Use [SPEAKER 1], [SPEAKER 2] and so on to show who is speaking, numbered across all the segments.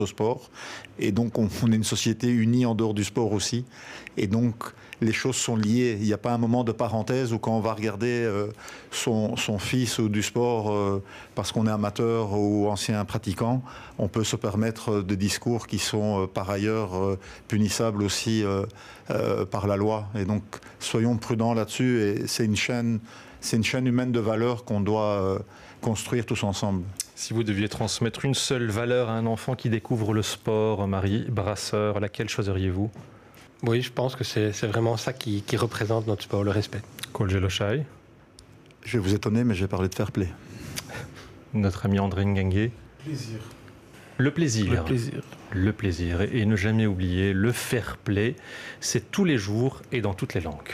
[SPEAKER 1] au sport. Et donc, on est une société unie en dehors du sport aussi. Et donc, les choses sont liées. Il n'y a pas un moment de parenthèse où quand on va regarder son fils ou du sport parce qu'on est amateur ou ancien pratiquant, on peut se permettre des discours qui sont par ailleurs punissables aussi par la loi. Et donc, soyons prudents là-dessus. Et c'est une chaîne humaine de valeurs qu'on doit construire tous ensemble.
[SPEAKER 2] Si vous deviez transmettre une seule valeur à un enfant qui découvre le sport, Marie Brasseur, laquelle choisiriez-vous?
[SPEAKER 3] Oui, je pense que c'est vraiment ça qui représente notre sport, le respect.
[SPEAKER 2] Kolje Lochai.
[SPEAKER 1] Je vais vous étonner, mais je vais parler de fair play.
[SPEAKER 2] Notre ami André Ngangué.
[SPEAKER 4] Plaisir.
[SPEAKER 2] Le plaisir.
[SPEAKER 4] Le plaisir.
[SPEAKER 2] Le plaisir. Et ne jamais oublier, le fair play, c'est tous les jours et dans toutes les langues.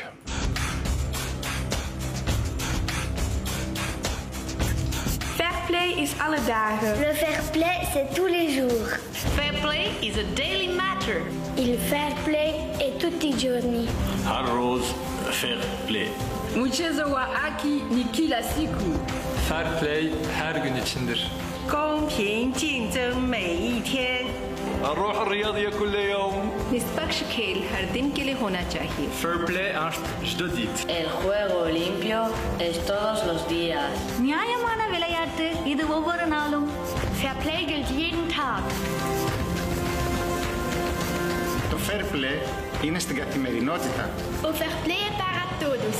[SPEAKER 5] Is alle dagen.
[SPEAKER 6] Le fair play, c'est tous les jours.
[SPEAKER 5] Fair play is a daily matter.
[SPEAKER 6] Il fair play est tutti i giorni.
[SPEAKER 7] Harroz fair play.
[SPEAKER 5] Mchezo wa haki ni kila siku.
[SPEAKER 8] Fair play her gün içindir.
[SPEAKER 5] 公平竞争每一天.
[SPEAKER 7] الروح الرياضية كل يوم.
[SPEAKER 5] निष्पक्ष खेल हर दिन के लिए होना चाहिए.
[SPEAKER 8] Fair play është çdo ditë.
[SPEAKER 9] El juego limpio es todos los días.
[SPEAKER 10] நியாயமான விளையாட்டு இது ஒவ்வொரு நாளும்.
[SPEAKER 6] Fair play gilt jeden Tag.
[SPEAKER 11] Το fair play είναι στην καθημερινότητα.
[SPEAKER 6] Ο fair play est para todos.